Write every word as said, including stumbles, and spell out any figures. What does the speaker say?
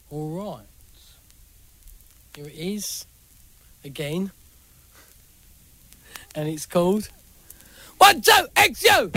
All right. Here it is. Again. And it's called... One, two, X U!